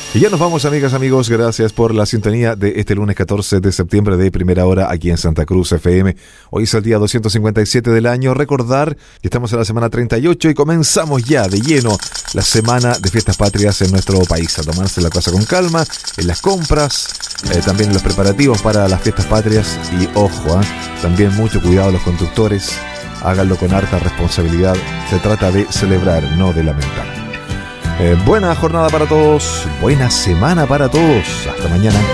Y ya nos vamos, amigas, amigos. Gracias por la sintonía de este lunes 14 de septiembre de primera hora aquí en Santa Cruz FM. Hoy es el día 257 del año. Recordar que estamos en la semana 38 y comenzamos ya de lleno la semana de fiestas patrias en nuestro país. A tomarse la cosa con calma, en las compras, también en los preparativos para las fiestas patrias. Y ojo, también mucho cuidado los conductores. Háganlo con harta responsabilidad. Se trata de celebrar, no de lamentar. Buena jornada para todos, buena semana para todos. Hasta mañana.